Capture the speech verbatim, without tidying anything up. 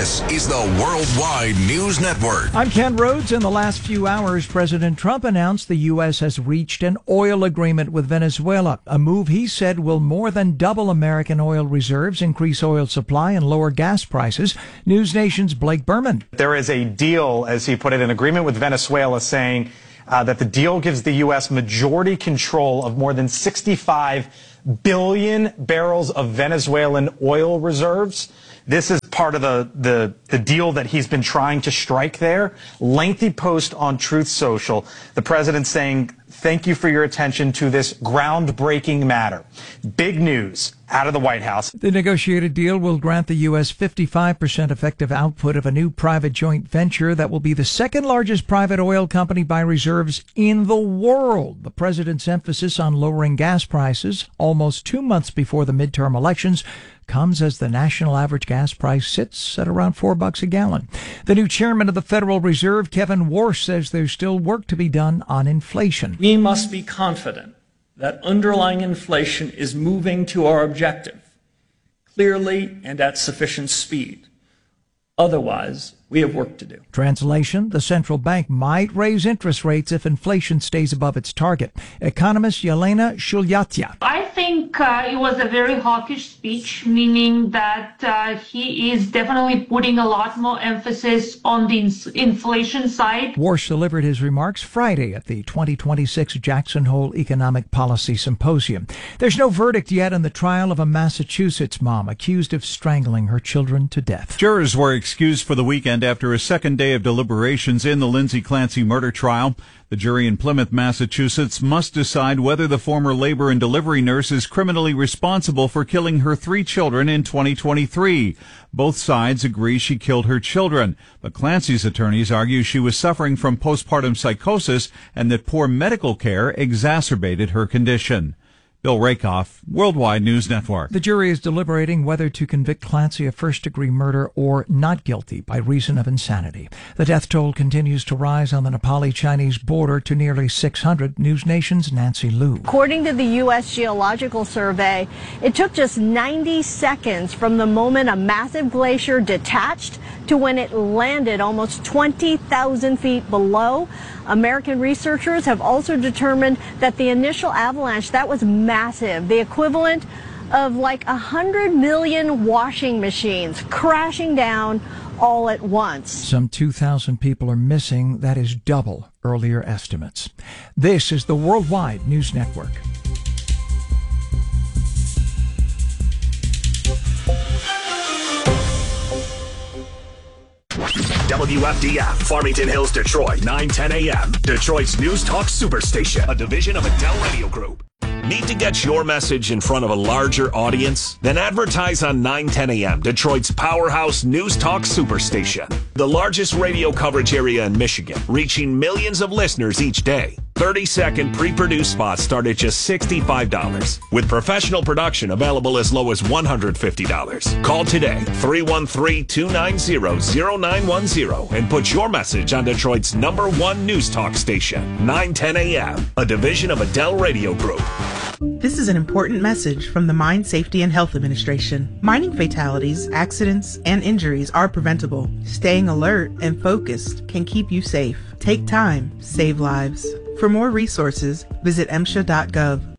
This is the Worldwide News Network. I'm Ken Rhodes. In the last few hours, President Trump announced the U S has reached an oil agreement with Venezuela, a move he said will more than double American oil reserves, increase oil supply, and lower gas prices. News Nation's Blake Berman. There is a deal, as he put it, an agreement with Venezuela saying uh, that the deal gives the U S majority control of more than sixty-five billion barrels of Venezuelan oil reserves. This is part of the, the, the deal that he's been trying to strike there. Lengthy post on Truth Social. The president saying, thank you for your attention to this groundbreaking matter. Big news out of the White House. The negotiated deal will grant the U S fifty-five percent effective output of a new private joint venture that will be the second largest private oil company by reserves in the world. The president's emphasis on lowering gas prices almost two months before the midterm elections comes as the national average gas price sits at around four bucks a gallon. The new chairman of the Federal Reserve, Kevin Warsh, says there's still work to be done on inflation. We must be confident that underlying inflation is moving to our objective clearly and at sufficient speed. Otherwise, we have work to do. Translation, the central bank might raise interest rates if inflation stays above its target. Economist Yelena Shulyatya. I think uh, it was a very hawkish speech, meaning that uh, he is definitely putting a lot more emphasis on the ins- inflation side. Warsh delivered his remarks Friday at the twenty twenty-six Jackson Hole Economic Policy Symposium. There's no verdict yet in the trial of a Massachusetts mom accused of strangling her children to death. Jurors were excused for the weekend after a second day of deliberations in the Lindsay Clancy murder trial. The jury in Plymouth, Massachusetts must decide whether the former labor and delivery nurse is criminally responsible for killing her three children in twenty twenty-three. Both sides agree she killed her children, but Clancy's attorneys argue she was suffering from postpartum psychosis and that poor medical care exacerbated her condition. Bill Rakoff, Worldwide News Network. The jury is deliberating whether to convict Clancy of first-degree murder or not guilty by reason of insanity. The death toll continues to rise on the Nepali-Chinese border to nearly six hundred. News Nation's Nancy Liu. According to the U S Geological Survey, it took just ninety seconds from the moment a massive glacier detached to when it landed almost twenty thousand feet below. American researchers have also determined that the initial avalanche, that was massive, the equivalent of like a hundred million washing machines crashing down all at once. Some two thousand people are missing. That is double earlier estimates. This is the Worldwide News Network. W F D F, Farmington Hills, Detroit, nine ten a.m. Detroit's News Talk Superstation, a division of Adele Radio Group. Need to get your message in front of a larger audience? Then advertise on nine ten a.m., Detroit's powerhouse News Talk Superstation. The largest radio coverage area in Michigan, reaching millions of listeners each day. thirty-second pre-produced spots start at just sixty-five dollars, with professional production available as low as one hundred fifty dollars. Call today, three one three, two nine zero, zero nine one zero, and put your message on Detroit's number one News Talk station, nine ten a.m., a division of Adele Radio Group. This is an important message from the Mine Safety and Health Administration. Mining fatalities, accidents, and injuries are preventable. Staying alert and focused can keep you safe. Take time, save lives. For more resources, visit M S H A dot gov.